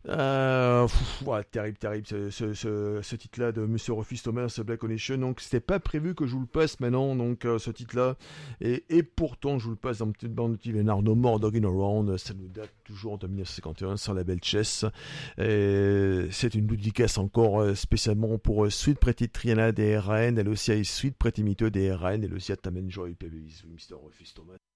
Terrible, terrible, ce titre-là de Monsieur Rufus Thomas, Black Connection. Donc, c'était pas prévu que je vous le passe maintenant, donc ce titre-là. Et pourtant, je vous le passe dans le petit Vénard No More Dogging Around. Ça nous date toujours de 1951 sur la belle Chess. Et c'est une dédicace encore spécialement pour Sweet Pretty Triana des RN. Elle aussi a Sweet Pretty Miteux des RN. Elle aussi a Tamen Joy, Mr. Rufus Thomas.